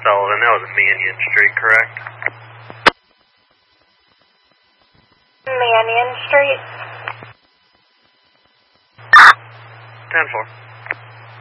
Sullivan. That was Mannion Street, correct? Mannion Street. 10-4.